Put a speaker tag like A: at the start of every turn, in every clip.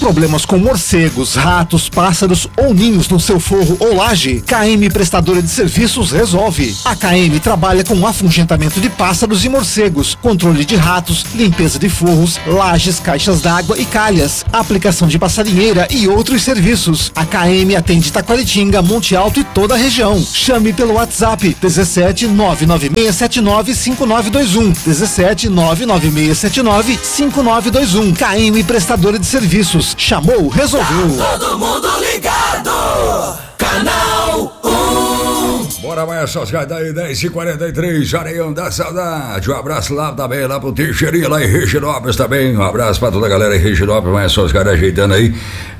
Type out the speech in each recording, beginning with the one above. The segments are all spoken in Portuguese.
A: Problemas com morcegos, ratos, pássaros ou ninhos no seu forro ou laje? KM Prestadora de Serviços resolve. A KM trabalha com afugentamento de pássaros e morcegos, controle de ratos, limpeza de forros, lajes, caixas d'água e calhas, aplicação de passarinheira e outros serviços. A KM atende Taquaritinga, Monte Alto e toda a região. Chame pelo WhatsApp 17 99679 5921. 17 99679 5921. KM Prestadora de Serviços. Chamou, resolveu.
B: Tá todo mundo ligado. Canal 1.
C: Bora mais, só daí, 10h43, Areião da Saudade. Um abraço lá também, lá pro Teixeirinha, lá em Reginópolis também. Um abraço pra toda a galera em Reginópolis, mas só os caras ajeitando aí.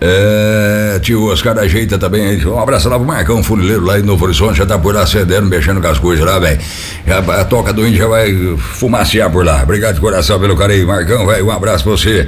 C: Tio Oscar ajeita também aí. Um abraço lá pro Marcão Funileiro, lá em Novo Horizonte, já tá por lá acendendo, mexendo com as coisas lá, velho. A toca do índio já vai fumaciar por lá. Obrigado de coração pelo carinho, Marcão, velho. Um abraço pra você.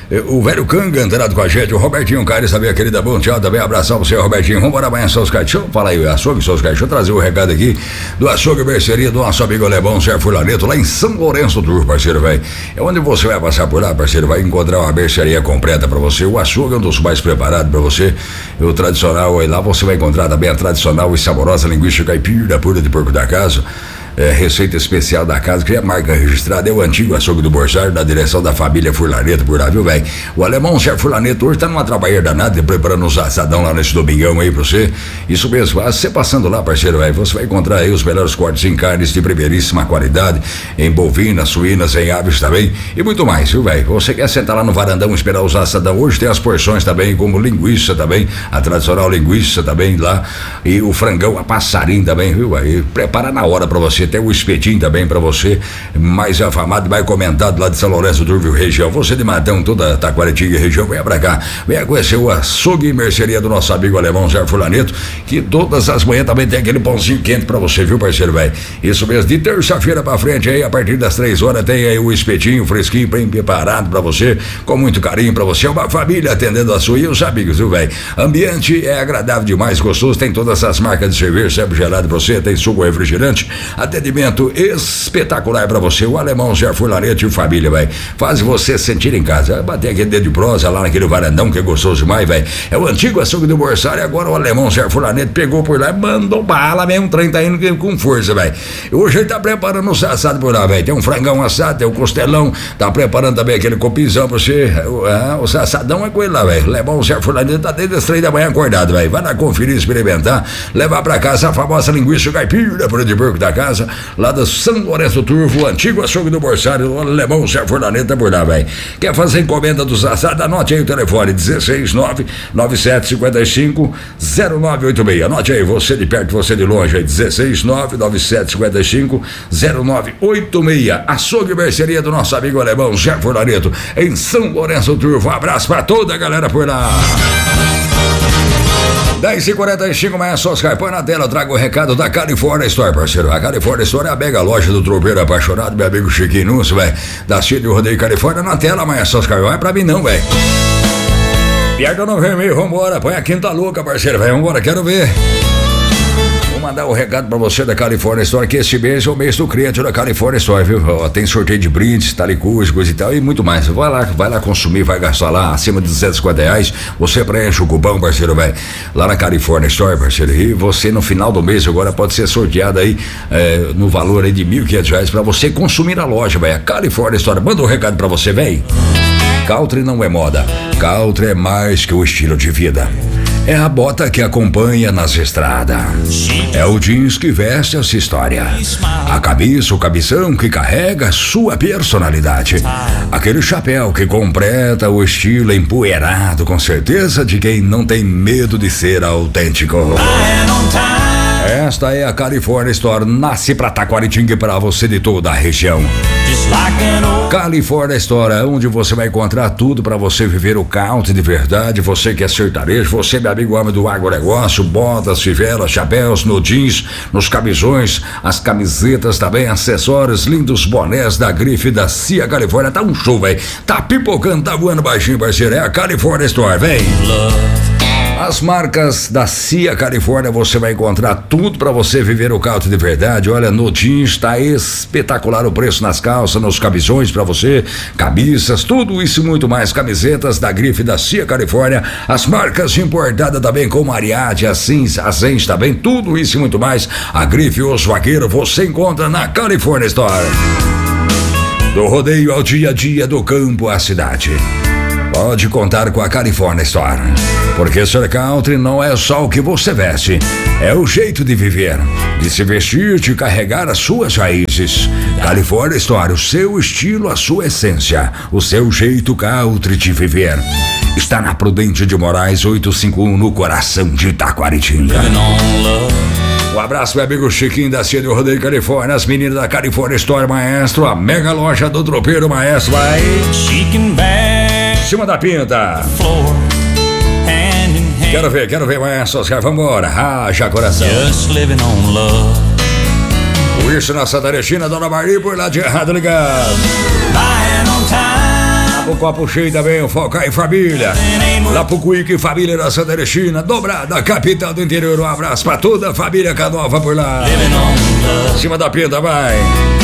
C: O velho Canga, antenado com a gente, o Robertinho Caires também, a querida Bom Tchau, também abração pra você, Robertinho. Vamos embora amanhã, São Oscar. Deixa eu falar aí, açougue, São Oscar. Deixa eu trazer o recado aqui do açougue merceria do nosso amigo Alemão, Sérgio Furlaneto, lá em São Lourenço do Sul, parceiro, velho. É onde você vai passar por lá, parceiro, vai encontrar uma mercearia completa pra você. O açougue é um dos mais preparados pra você. O tradicional, aí lá você vai encontrar também a tradicional e saborosa linguiça caipira pura de porco da casa. Receita especial da casa, que é marca registrada, é o antigo açougue do Borsário, da direção da família Furlaneto, por lá, viu, velho? O Alemão Sérgio Furlaneto hoje tá numa trabalheira danada, preparando uns assadão lá nesse domingão aí pra você. Isso mesmo, você passando lá, parceiro, velho, você vai encontrar aí os melhores cortes em carnes de primeiríssima qualidade, em bovinas, suínas, em aves também, e muito mais, viu, velho? Você quer sentar lá no varandão e esperar os assadão? Hoje tem as porções também, como linguiça também, a tradicional linguiça também lá, e o frangão a passarinho também, viu, velho? Prepara na hora pra você. Tem o espetinho também pra você, mais afamado, mais comentado lá de São Lourenço do Sul, região. Você de Matão, toda Taquaritinga região, venha pra cá, venha conhecer o açougue e mercearia do nosso amigo Alemão Sérgio Furlaneto, que todas as manhãs também tem aquele pãozinho quente pra você, viu, parceiro, velho? Isso mesmo, de terça-feira pra frente aí, a partir das 3 horas, tem aí o espetinho fresquinho, bem preparado pra você, com muito carinho pra você, uma família atendendo a sua e os amigos, viu, velho? Ambiente é agradável demais, gostoso, tem todas as marcas de cerveja, sempre gelado pra você, tem suco refrigerante, atendimento espetacular pra você, o Alemão Sérgio Furlaneto e família, velho. Faz você sentir em casa, bater aquele dedo de prosa lá naquele varandão que é gostoso demais, velho. É o antigo açougue do Borsário, e agora o Alemão Sérgio Furlaneto pegou por lá e mandou bala mesmo, um trem tá indo com força, velho. Hoje ele tá preparando o assado por lá, velho. Tem um frangão assado, tem um costelão, tá preparando também aquele copizão pra você. O assadão é com ele lá, velho. Alemão Sérgio Furlaneto tá desde as 3 da manhã acordado, velho. Vai lá conferir, experimentar, levar pra casa a famosa linguiça caipira pura de porco da casa, lá do São Lourenço do Turvo, antigo açougue do Borsário, o Alemão Sérgio Furlaneto por lá, velho. Quer fazer encomenda dos assados? Anote aí o telefone, 16997550986. Anote aí, você de perto, você de longe, aí, 16997550986. Açougue e mercearia do nosso amigo Alemão Sérgio Furlaneto, em São Lourenço do Turvo. Um abraço pra toda a galera por lá. 10h45, amanhã só Oscar, põe na tela, eu trago o recado da California Store, parceiro. A California Store é a mega loja do tropeiro apaixonado, meu amigo Chiquinho Núncio, velho, da Cid Rodeio Califórnia. Na tela, amanhã só Oscar, não é pra mim não, velho. Pierda no vermelho, vambora, põe a quinta louca, parceiro, velho, vambora, quero ver. Vou mandar um recado pra você da California Store, que esse mês é o mês do cliente da California Store, viu? Ó, tem sorteio de brindes, talicus, coisa e tal, e muito mais. Vai lá consumir, vai gastar lá acima de R$250. Você preenche o cupom, parceiro, velho, lá na California Store, parceiro. E você no final do mês agora pode ser sorteado aí no valor aí de R$1.500 pra você consumir na loja, velho. A California Store, manda um recado pra você, velho. Country não é moda, country é mais que o estilo de vida. É a bota que acompanha nas estradas. É o jeans que veste essa história. A cabeça, o cabeção que carrega sua personalidade. Aquele chapéu que completa o estilo empoeirado, com certeza de quem não tem medo de ser autêntico. Esta é a California Store, nasce pra Taquaritinga e pra você de toda a região. California Store, onde você vai encontrar tudo pra você viver o country de verdade. Você que é sertanejo, você, meu amigo homem do agronegócio, botas, fivelas, chapéus, no jeans, nos camisões, as camisetas também, acessórios, lindos bonés da grife da Cia Califórnia. Tá um show, velho. Tá pipocando, tá voando baixinho, parceiro. É a California Store, vem. As marcas da Cia Califórnia, você vai encontrar tudo para você viver o country de verdade. Olha, no jeans está espetacular o preço nas calças, nos camisões para você, cabeças, tudo isso e muito mais. Camisetas da grife da Cia Califórnia, as marcas importadas também como Ariade, a Zens também, tudo isso e muito mais. A grife Os Vaqueiros você encontra na California Store. Do rodeio ao dia a dia, do campo à cidade, pode contar com a California Store. Porque ser country não é só o que você veste, é o jeito de viver, de se vestir, de carregar as suas raízes. California Store, o seu estilo, a sua essência, o seu jeito country de viver. Está na Prudente de Moraes 851, no coração de Itaquaritinga. Um abraço, meu amigo Chiquinho da Cia do Rodeio Califórnia, as meninas da California Store, maestro, a mega loja do tropeiro, maestro, vai. Em cima da pinta. Quero ver, maestro Oscar, vambora. Raja coração. O Isso na Santa Teresina, Dona Maria, por lá de errado ligado. O copo cheio também, o Focar e Família. Lá pro Cuíque e Família da Santa Teresina, dobrada, capital do interior. Um abraço pra toda a família Canova por lá. Em cima da pinta, vai.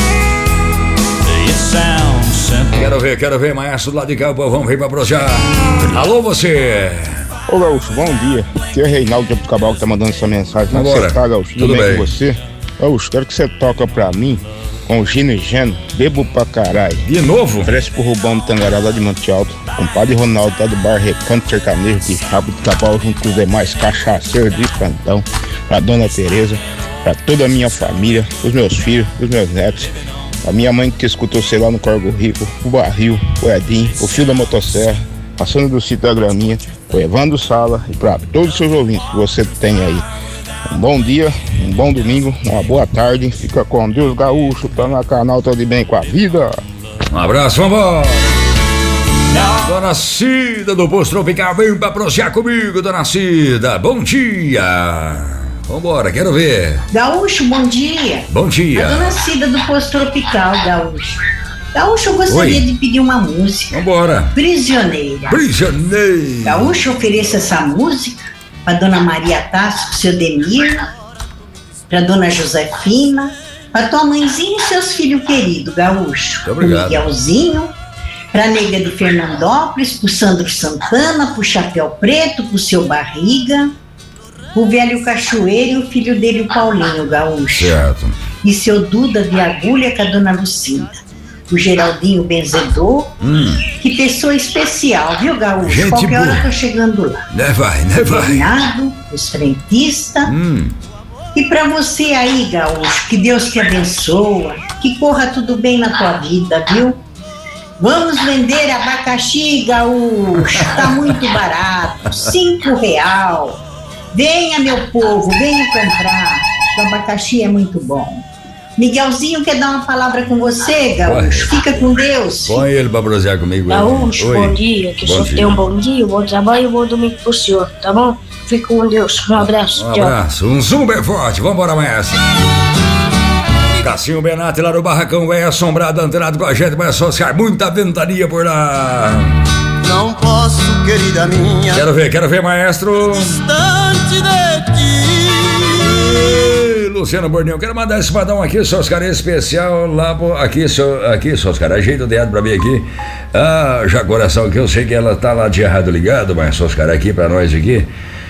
C: Quero ver, maestro, do lado de cá, o povão vem pra projar. Alô, você.
D: Ô, Gaúcho, bom dia. Aqui é o Reinaldo de Cabal que tá mandando essa mensagem.
C: Como você
D: tá, Gaúcho? Tudo bem com você? Gaúcho, quero que você toca pra mim com o Gino e Geno, Bebo pra caralho.
C: De novo?
D: Oferece pro Rubão do Tangará lá de Monte Alto. Compadre Ronaldo tá do bar Recanto Sertanejo de Rabo de Cabal, junto com os demais cachaceiros de Cantão. Pra Dona Tereza, pra toda a minha família, os meus filhos, os meus netos. A minha mãe que escutou sei lá no Corgo Rico, o Barril, o Edinho, o Fio da Motosserra, passando do sítio da Graminha, o Evandro Sala e para todos os seus ouvintes que você tem aí. Um bom dia, um bom domingo, uma boa tarde. Fica com Deus, Gaúcho, tá no canal, tá de bem com a vida.
C: Um abraço, vambora. Dona Cida do Posto Tropical, vem pra prosear comigo, Dona Cida. Bom dia. Vambora, quero ver.
E: Gaúcho, bom dia.
C: Bom dia.
E: A Dona Cida do Posto Tropical, Gaúcho. Gaúcho, eu gostaria de pedir uma música.
C: Vambora.
E: Prisioneira. Gaúcho, ofereça essa música pra Dona Maria Tasso, pro seu Demir, pra Dona Josefina, pra tua mãezinha e seus filhos queridos, Gaúcho.
C: Muito obrigado.
E: O Miguelzinho, pra Nega de Fernandópolis, pro Sandro Santana, pro Chapéu Preto, pro seu Barriga, o velho Cachoeiro e o filho dele, o Paulinho, Gaúcho.
C: Certo.
E: E seu Duda de Agulha com a Dona Lucinda. O Geraldinho Benzedor. Que pessoa especial, viu, Gaúcho?
C: Gente
E: qualquer
C: boa.
E: hora tô chegando lá.
C: Né vai.
E: Bernardo, os frentistas. E pra você aí, Gaúcho, que Deus te abençoa, que corra tudo bem na tua vida, viu? Vamos vender abacaxi, Gaúcho, tá muito barato, R$5. Venha, meu povo, venha comprar, o abacaxi é muito bom. Miguelzinho quer dar uma palavra com você, Gaúcho, fica com Deus.
C: Põe ele pra prosear comigo.
F: Gaúcho,
C: Oi.
F: bom dia, que o senhor tenha um bom dia, um bom trabalho e um bom domingo pro senhor, tá bom? Fique com Deus, um abraço,
C: Um
F: tchau.
C: abraço, um zoom bem forte, vambora, maestro. Cassinho Benatti lá no Barracão, velho, assombrado, antenado com a gente, vai associar muita ventania por lá.
G: Não posso, querida minha,
C: Quero ver, maestro.
G: distante de ti.
C: Ei, Luciano Bornil, quero mandar esse padrão aqui, seus caras especial lá pro, aqui, seus caras, ajeita o dedo pra mim aqui. Ah, já coração, que eu sei que ela tá lá de errado ligado, mas seus caras aqui pra nós aqui.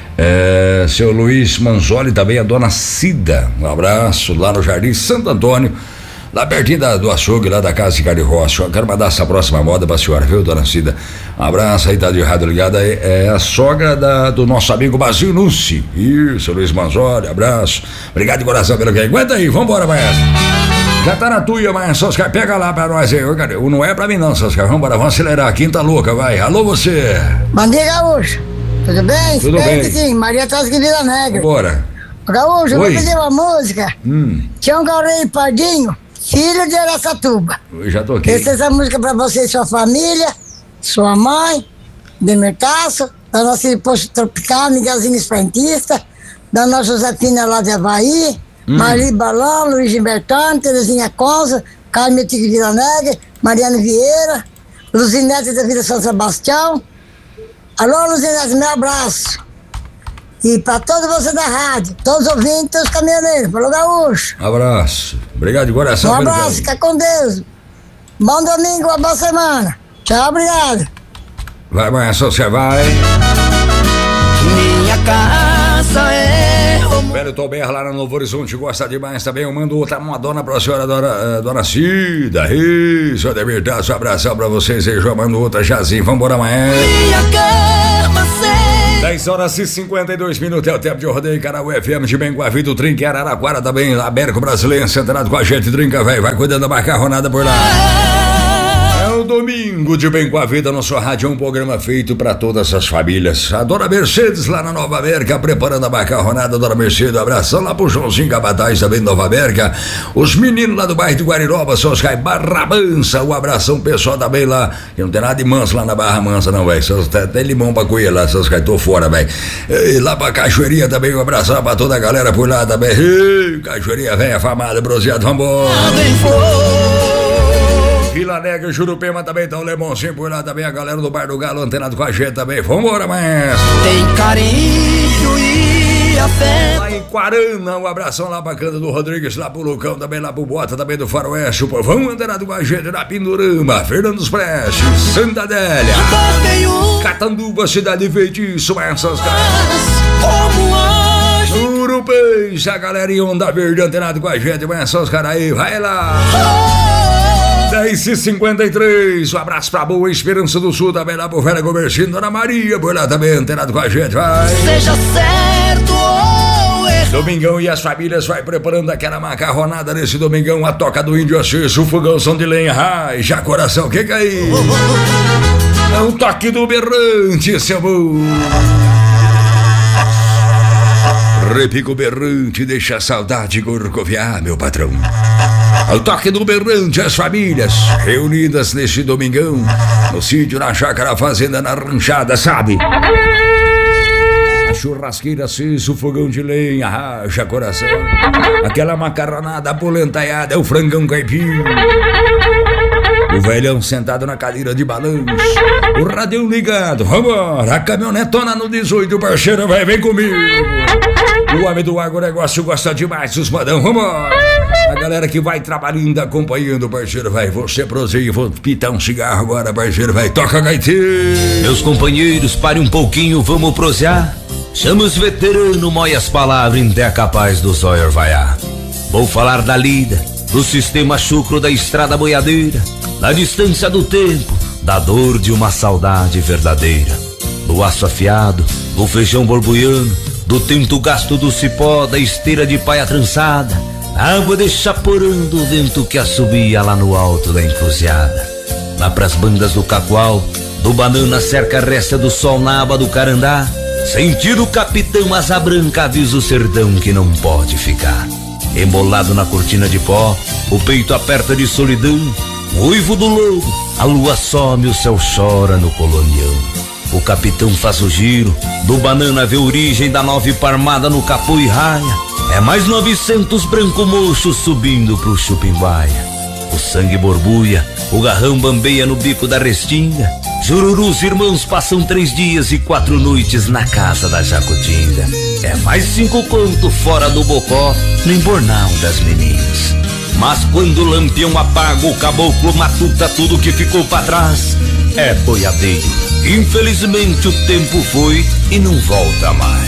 C: Seu Luiz Manzoli, também a Dona Cida, um abraço lá no Jardim Santo Antônio, lá pertinho do açougue, lá da casa de Carne Rocha. Eu quero mandar essa próxima moda pra senhora, viu, Dona Cida? Um abraço aí, tá de errado ligada, é a sogra do nosso amigo Basil Nunci. Isso, Luiz Manzoli, abraço, obrigado de coração pelo que aguenta aí, vambora, maestro. Já tá na tua, maestro, Oscar, pega lá pra nós aí, não é pra mim não, Oscar, vambora, vamos acelerar, quinta louca, vai, alô você.
H: Bom dia, Gaúcho. Tudo bem?
C: Tudo bem.
H: Sim, Maria Tasca de Vila Negra.
C: Bora.
H: Gaúcho, eu vou
C: Oi.
H: pedir uma música. Tião Gaurinho Pardinho, filho de Araçatuba.
C: Eu já toquei.
H: Essa música pra você e sua família, sua mãe, Demir Tasso, da nossa Posto Tropical, Miguelzinho Esprentista, da nossa Josefina lá de Havaí, Mari Balão, Luiz Gilbertano, Terezinha Conza, Carmen Tigre de Vila Negra, Mariana Vieira, Luzinete da Vila São Sebastião. Alô, Luzinete, meu abraço. E para todos vocês da rádio, todos os ouvintes, os caminhoneiros, pelo Gaúcho.
C: Abraço. Obrigado de coração.
H: Um abraço, fica com Deus. Bom domingo, uma boa semana. Tchau, obrigado.
C: Vai, Márcia, você vai.
B: Minha casa é
C: O velho Tober lá no Novo Horizonte gosta demais também. Eu mando outra modona pra senhora, dona Cida. Isso, Ademir, dá um abração pra vocês aí. Eu mando outra jazinho. Vambora, amanhã.
B: minha cama sem
C: 10h52 é o tempo de rodeio. Canal FM de bem com a vida. O Trinca Araraquara também. Américo Brasileiro, centrado com a gente. Trinca, velho. Vai cuidando da macarronada por lá. É o domingo de bem com a vida. Nosso rádio é um programa feito pra todas as famílias. A dona Mercedes lá na Nova América preparando a macarronada. Dona Mercedes, um abração lá pro Joãozinho Capataz também de Nova América. Os meninos lá do bairro de Guariroba, seus cai Barra Mansa. Um abração pessoal também lá. Que não tem nada de manso lá na Barra Mansa não, velho. Tem limão pra coelho lá, seus cai, tô fora, velho. Lá pra Cachoeirinha também, um abração pra toda a galera por lá também. Cachoeirinha, velho, afamada, bronzeado, vambora. Vila Negra, Jurupema também, tá o Lemoncinho por lá também, a galera do Bar do Galo antenado com a gente também. Vambora, maestro.
B: tem carinho e afeto.
C: Lá em Quarana, um abração lá pra Canda do Rodrigues, lá pro Lucão, também lá pro Bota, também do Faroeste, o povão antenado com a gente na Pindorama, Fernando dos Prestes, Santa Adélia, Catanduva, Cidade Feitiço, essas caras.
B: Como anjo.
C: Urupês, a galera em Onda Verde antenado com a gente, essas caras aí, vai lá. 10h53, um abraço pra Boa Esperança do Sul, também lá pro Vera Gomercino, Dona Maria, por lá também, antenado com a gente, vai.
B: Seja certo ou errado.
C: Domingão e as famílias vai preparando aquela macarronada nesse domingão, a toca do índio acesso, o fogão som de lenha, ai, já coração, que é aí? É um toque do berrante, seu bom. Repico berrante, deixa a saudade corcoviar, meu patrão. Ao toque do berrante, as famílias reunidas neste domingão, no sítio, na chácara, fazenda, na ranchada, sabe? A churrasqueira acesa, o fogão de lenha, racha coração. Aquela macarronada apolentada, é o frangão caipira. O velhão sentado na cadeira de balanço, o radinho ligado, vambora, a caminhonetona no 18, parceiro, vem comigo. O homem do agronegócio gosta demais dos modão, vambora. A galera que vai trabalhando, acompanhando, parceiro, vai. Você proseia, vou pitar um cigarro agora, parceiro, vai. Toca, gaiteiro.
I: Meus companheiros, pare um pouquinho, vamos prosear. Chama os veteranos, moe as palavras, ainda é capaz do zóio vaiar. Vou falar da lida, do sistema chucro da estrada boiadeira, da distância do tempo, da dor de uma saudade verdadeira. Do aço afiado, do feijão borbulhando, do tento gasto do cipó, da esteira de paia trançada, água de chaporão do vento que assobia lá no alto da encruzilhada. Lá pras bandas do cacoal, do banana cerca resta do sol na aba do carandá, sentido capitão asa branca avisa o sertão que não pode ficar. Embolado na cortina de pó, o peito aperta de solidão, o uivo do lobo, a lua some, o céu chora no colonião. O capitão faz o giro, do banana vê a origem da nove parmada no capô e raia. É mais 900 branco mocho subindo pro Chupimbaia. O sangue borbulha, o garrão bambeia no bico da restinga. Jururus irmãos passam 3 dias e 4 noites na casa da Jacutinga. É mais 5 conto fora do bocó, no embornal das meninas. Mas quando o lampião apaga, o caboclo matuta tudo que ficou pra trás. É boiadeiro, infelizmente o tempo foi e não volta mais.